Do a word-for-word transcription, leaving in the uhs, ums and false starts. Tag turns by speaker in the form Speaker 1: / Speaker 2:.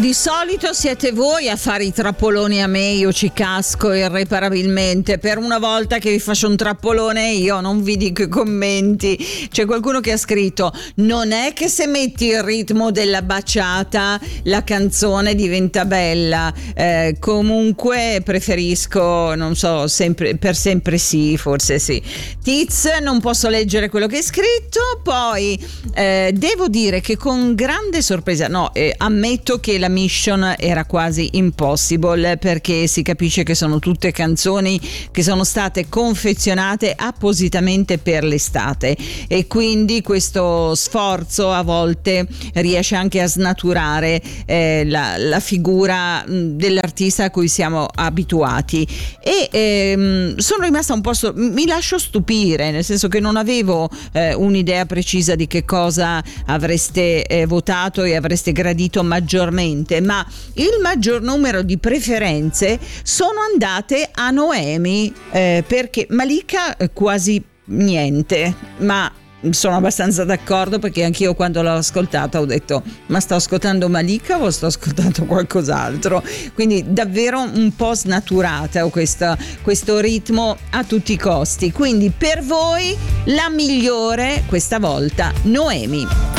Speaker 1: Di solito siete voi a fare i trappoloni a me, io ci casco irreparabilmente. Per una volta che vi faccio un trappolone io non vi dico i commenti. C'è qualcuno che ha scritto: non è che se metti il ritmo della baciata la canzone diventa bella, eh, comunque preferisco, non so, sempre, per sempre sì, forse sì. Tiz, non posso leggere quello che hai scritto. Poi eh, devo dire che con grande sorpresa, no, eh, ammetto che la mission era quasi impossible, perché si capisce che sono tutte canzoni che sono state confezionate appositamente per l'estate, e quindi questo sforzo a volte riesce anche a snaturare eh, la, la figura dell'artista a cui siamo abituati. E ehm, sono rimasta un po' sto- mi lascio stupire, nel senso che non avevo eh, un'idea precisa di che cosa avreste eh, votato e avreste gradito maggiormente, ma il maggior numero di preferenze sono andate a Noemi, eh, perché Malika eh, quasi niente, ma sono abbastanza d'accordo, perché anch'io quando l'ho ascoltata ho detto: ma sto ascoltando Malika o sto ascoltando qualcos'altro? Quindi davvero un po' snaturata questo, questo ritmo a tutti i costi. Quindi per voi la migliore questa volta, Noemi.